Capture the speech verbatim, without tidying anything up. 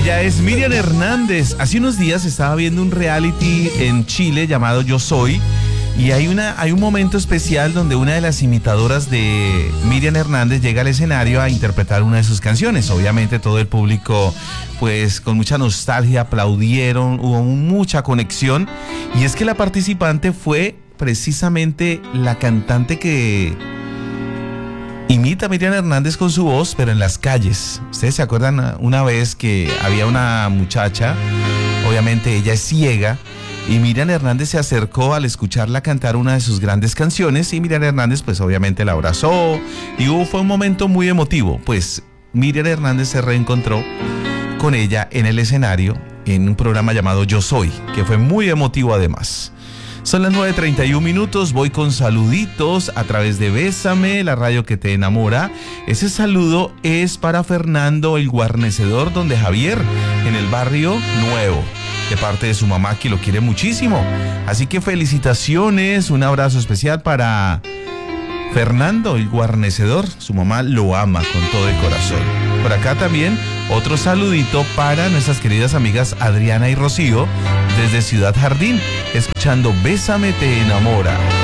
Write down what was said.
Ella es Miriam Hernández. Hace unos días estaba viendo un reality en Chile llamado Yo Soy. Y hay, una, hay un momento especial donde una de las imitadoras de Miriam Hernández llega al escenario a interpretar una de sus canciones. Obviamente todo el público, pues con mucha nostalgia, aplaudieron, hubo mucha conexión. Y es que la participante fue precisamente la cantante que imita a Miriam Hernández con su voz, pero en las calles. ¿Ustedes se acuerdan una vez que había una muchacha, obviamente ella es ciega, y Miriam Hernández se acercó al escucharla cantar una de sus grandes canciones y Miriam Hernández pues obviamente la abrazó y hubo, fue un momento muy emotivo? Pues Miriam Hernández se reencontró con ella en el escenario en un programa llamado Yo Soy, que fue muy emotivo además. Son las nueve treinta y un minutos, voy con saluditos a través de Bésame, la radio que te enamora. Ese saludo es para Fernando el Guarnecedor, donde Javier, en el barrio Nuevo, de parte de su mamá que lo quiere muchísimo. Así que felicitaciones, un abrazo especial para Fernando el Guarnecedor, su mamá lo ama con todo el corazón. Por acá también otro saludito para nuestras queridas amigas Adriana y Rocío desde Ciudad Jardín, escuchando Bésame te enamora.